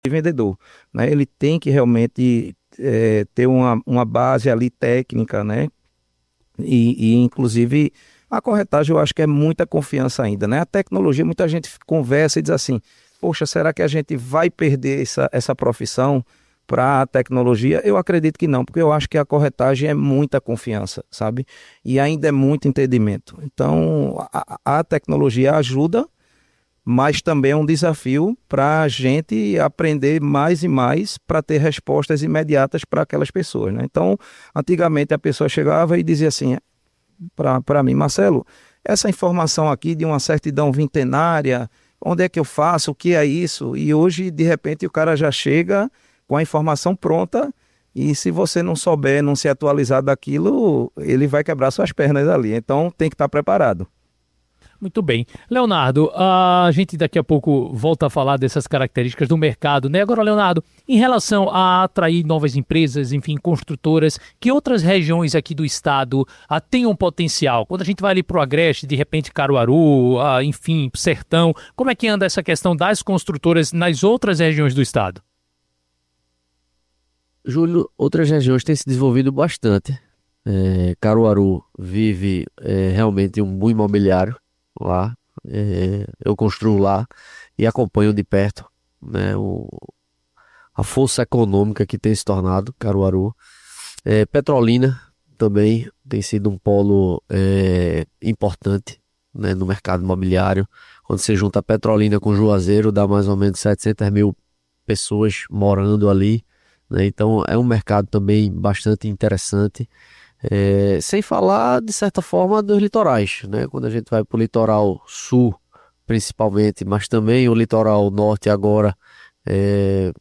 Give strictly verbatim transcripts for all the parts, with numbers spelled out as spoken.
vendedor, né? Ele tem que realmente é, ter uma, uma base ali técnica, né? E, e, inclusive, a corretagem eu acho que é muita confiança ainda, né? A tecnologia, muita gente conversa e diz assim, poxa, será que a gente vai perder essa, essa profissão para a tecnologia? Eu acredito que não, porque eu acho que a corretagem é muita confiança, sabe? E ainda é muito entendimento. Então, a, a tecnologia ajuda, mas também é um desafio para a gente aprender mais e mais para ter respostas imediatas para aquelas pessoas, né? Então, antigamente a pessoa chegava e dizia assim para mim, Marcelo, essa informação aqui de uma certidão vintenária, onde é que eu faço, o que é isso? E hoje, de repente, o cara já chega com a informação pronta e se você não souber, não se atualizar daquilo, ele vai quebrar suas pernas ali. Então, tem que estar preparado. Muito bem. Leonardo, a gente daqui a pouco volta a falar dessas características do mercado, né? Agora, Leonardo, em relação a atrair novas empresas, enfim, construtoras, que outras regiões aqui do estado ah, tenham potencial? Quando a gente vai ali para o Agreste, de repente Caruaru, ah, enfim, Sertão, como é que anda essa questão das construtoras nas outras regiões do estado? Júlio, outras regiões têm se desenvolvido bastante. É, Caruaru vive é, realmente um boom imobiliário lá. É, eu construo lá e acompanho de perto, né, o, a força econômica que tem se tornado Caruaru. É, Petrolina também tem sido um polo é, importante, né, no mercado imobiliário. Quando você junta a Petrolina com Juazeiro, dá mais ou menos setecentas mil pessoas morando ali, né? Então é um mercado também bastante interessante. É, sem falar, de certa forma, dos litorais, né? Quando a gente vai para o litoral sul, principalmente, mas também o litoral norte agora, é,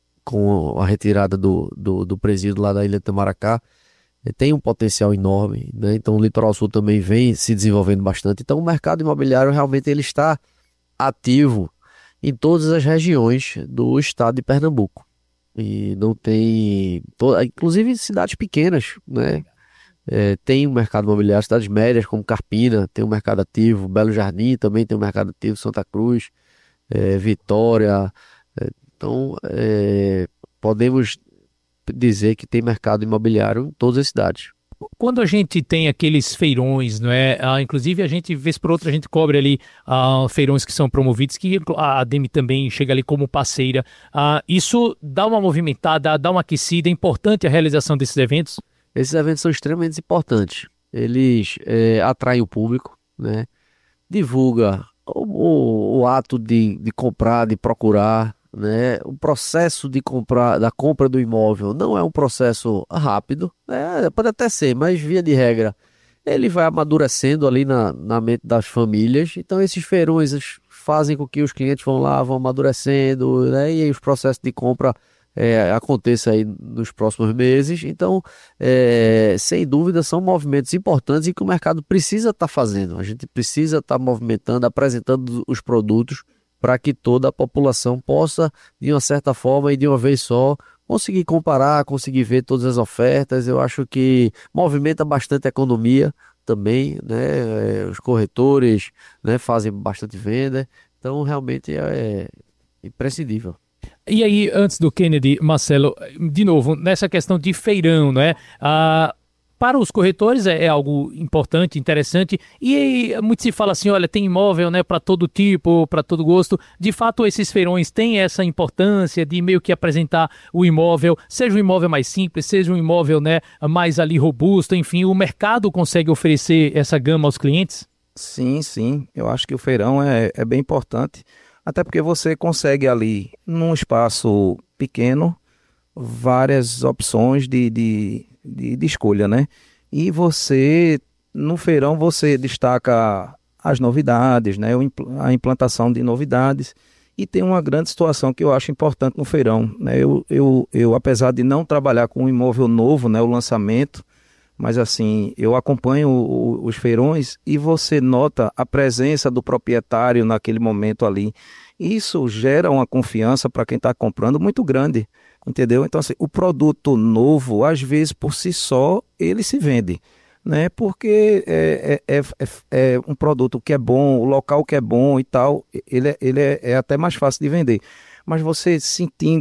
com a retirada do, do, do presídio lá da Ilha de Itamaracá, é, tem um potencial enorme, né? Então o litoral sul também vem se desenvolvendo bastante. Então o mercado imobiliário realmente ele está ativo em todas as regiões do estado de Pernambuco. E não tem, to- inclusive em cidades pequenas, né? É, tem um mercado imobiliário, cidades médias como Carpina, tem um mercado ativo, Belo Jardim também tem um mercado ativo, Santa Cruz, é, Vitória. é, então, é, podemos dizer que tem mercado imobiliário em todas as cidades. Quando a gente tem aqueles feirões, não é? Ah, inclusive a gente, vez por outra, a gente cobre ali ah, feirões que são promovidos, que a ADEME também chega ali como parceira. Ah, isso dá uma movimentada, dá uma aquecida, é importante a realização desses eventos. Esses eventos são extremamente importantes. Eles é, atraem o público, né? Divulga o, o, o ato de, de comprar, de procurar, né? O processo de comprar, da compra do imóvel não é um processo rápido, né? Pode até ser, mas via de regra, ele vai amadurecendo ali na, na mente das famílias. Então esses feirões eles fazem com que os clientes vão lá, vão amadurecendo, né? E aí os processos de compra é, aconteça aí nos próximos meses. Então, é, sem dúvida, são movimentos importantes e que o mercado precisa estar fazendo. A gente precisa estar movimentando, apresentando os produtos para que toda a população possa, de uma certa forma e de uma vez só, conseguir comparar, conseguir ver todas as ofertas. Eu acho que movimenta bastante a economia também, né? É, os corretores, né, fazem bastante venda. Então, realmente é imprescindível. E aí, antes do Kennedy, Marcelo, de novo, nessa questão de feirão, não é? Ah, para os corretores é, é algo importante, interessante, e muito se fala assim, olha, tem imóvel, né, para todo tipo, para todo gosto. De fato, esses feirões têm essa importância de meio que apresentar o imóvel, seja um imóvel mais simples, seja um imóvel, né, mais ali robusto, enfim, o mercado consegue oferecer essa gama aos clientes? Sim, sim, eu acho que o feirão é, é bem importante, até porque você consegue ali, num espaço pequeno, várias opções de, de, de, de escolha, né? E você, no feirão, você destaca as novidades, né? O impl- A implantação de novidades. E tem uma grande situação que eu acho importante no feirão, né? Eu, eu, eu apesar de não trabalhar com um imóvel novo, né? O lançamento, mas assim, eu acompanho o- o- os feirões e você nota a presença do proprietário naquele momento ali. Isso gera uma confiança para quem está comprando muito grande, entendeu? Então, assim, o produto novo, às vezes, por si só, ele se vende, né? Porque é, é, é, é é um produto que é bom, o local que é bom e tal, ele, é, ele é, é até mais fácil de vender. mas você sentindo